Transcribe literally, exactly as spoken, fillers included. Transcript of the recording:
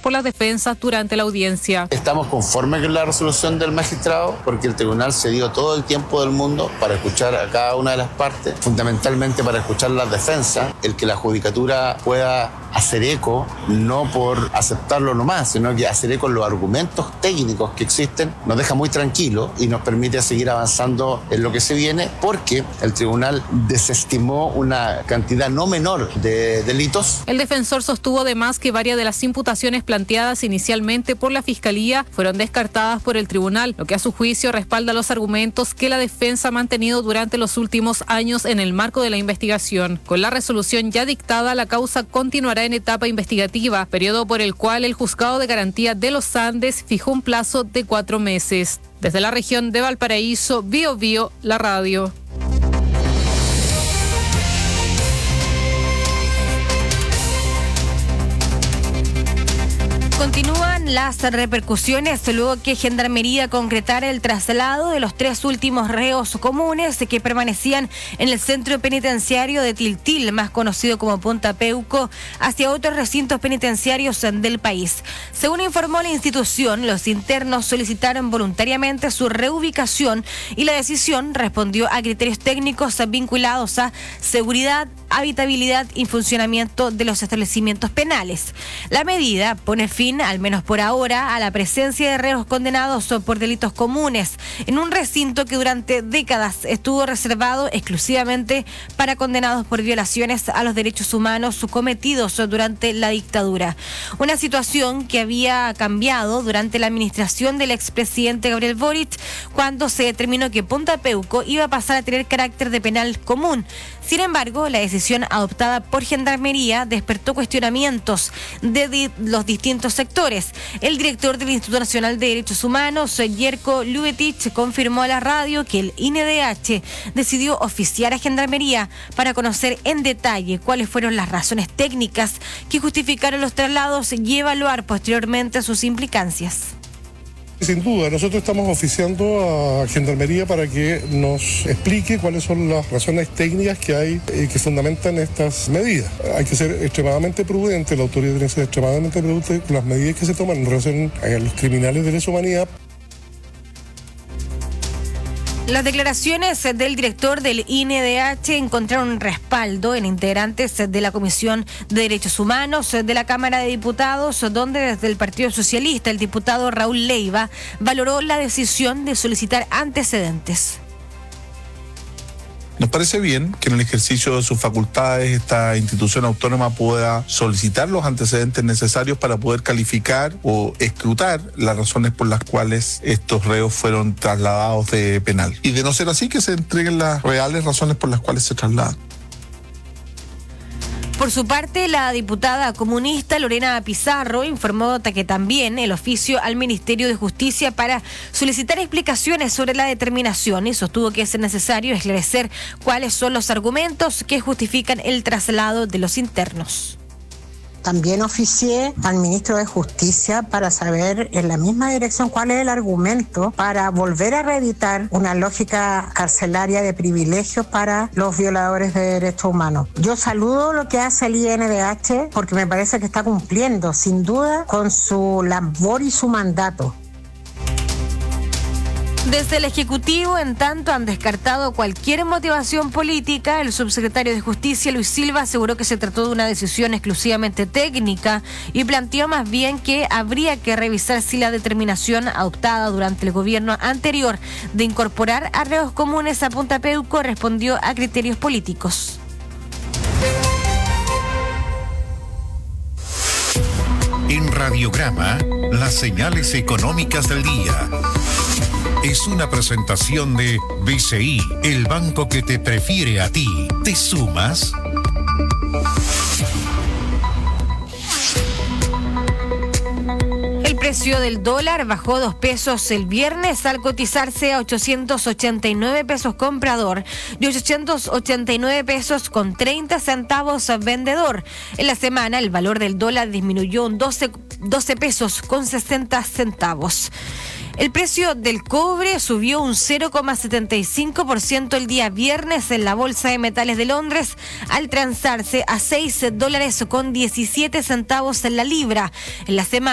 por las defensas durante la audiencia. Estamos conformes con la resolución del magistrado porque el tribunal se dio todo el tiempo del mundo para escuchar a cada una de las partes, fundamentalmente para escuchar las defensas, el que la judicatura pueda hacer eco, no por aceptarlo nomás, sino que hacer eco en los argumentos técnicos que existen, nos deja muy tranquilos y nos permite seguir avanzando en lo que se viene, porque el tribunal desestimó una cantidad no menor de delitos. El defensor sostuvo además que varias de las imputaciones planteadas inicialmente por la Fiscalía fueron descartadas por el tribunal, lo que a su juicio respalda los argumentos que la defensa ha mantenido durante los últimos años en el marco de la investigación. Con la resolución ya dictada, la causa continuará en etapa investigativa, periodo por el cual el Juzgado de Garantía de los Andes fijó un plazo de cuatro meses. Desde la región de Valparaíso, Bio Bio, la radio. Continúan las repercusiones luego que Gendarmería concretara el traslado de los tres últimos reos comunes que permanecían en el centro penitenciario de Tiltil, más conocido como Punta Peuco, hacia otros recintos penitenciarios del país. Según informó la institución, los internos solicitaron voluntariamente su reubicación y la decisión respondió a criterios técnicos vinculados a seguridad, habitabilidad y funcionamiento de los establecimientos penales. La medida pone fin, al menos por ahora, a la presencia de reos condenados por delitos comunes en un recinto que durante décadas estuvo reservado exclusivamente para condenados por violaciones a los derechos humanos cometidos durante la dictadura. Una situación que había cambiado durante la administración del expresidente Gabriel Boric, cuando se determinó que Punta Peuco iba a pasar a tener carácter de penal común. Sin embargo, la decisión adoptada por Gendarmería despertó cuestionamientos de di- los distintos sectores. El director del Instituto Nacional de Derechos Humanos, Jerko Lubetich, confirmó a la radio que el I N D H decidió oficiar a Gendarmería para conocer en detalle cuáles fueron las razones técnicas que justificaron los traslados y evaluar posteriormente sus implicancias. Sin duda, nosotros estamos oficiando a Gendarmería para que nos explique cuáles son las razones técnicas que hay y que fundamentan estas medidas. Hay que ser extremadamente prudente, la autoridad tiene que ser extremadamente prudente con las medidas que se toman en relación a los criminales de lesa humanidad. Las declaraciones del director del I N D H encontraron respaldo en integrantes de la Comisión de Derechos Humanos de la Cámara de Diputados, donde desde el Partido Socialista el diputado Raúl Leiva valoró la decisión de solicitar antecedentes. Nos parece bien que en el ejercicio de sus facultades esta institución autónoma pueda solicitar los antecedentes necesarios para poder calificar o escrutar las razones por las cuales estos reos fueron trasladados de penal. Y de no ser así, que se entreguen las reales razones por las cuales se trasladan. Por su parte, la diputada comunista Lorena Pizarro informó que también el oficio al Ministerio de Justicia para solicitar explicaciones sobre la determinación y sostuvo que es necesario esclarecer cuáles son los argumentos que justifican el traslado de los internos. También oficié al ministro de Justicia para saber en la misma dirección cuál es el argumento para volver a reeditar una lógica carcelaria de privilegios para los violadores de derechos humanos. Yo saludo lo que hace el I N D H porque me parece que está cumpliendo sin duda con su labor y su mandato. Desde el Ejecutivo, en tanto, han descartado cualquier motivación política. El subsecretario de Justicia, Luis Silva, aseguró que se trató de una decisión exclusivamente técnica y planteó más bien que habría que revisar si la determinación adoptada durante el gobierno anterior de incorporar a reos comunes a Punta Peuco respondió a criterios políticos. En Radiograma, las señales económicas del día. Es una presentación de B C I, el banco que te prefiere a ti. ¿Te sumas? El precio del dólar bajó dos pesos el viernes al cotizarse a ochocientos ochenta y nueve pesos comprador y ochocientos ochenta y nueve pesos con treinta centavos vendedor. En la semana el valor del dólar disminuyó un doce, doce pesos con sesenta centavos. El precio del cobre subió un cero coma setenta y cinco por ciento el día viernes en la Bolsa de Metales de Londres al transarse a seis dólares con diecisiete centavos en la libra. En la semana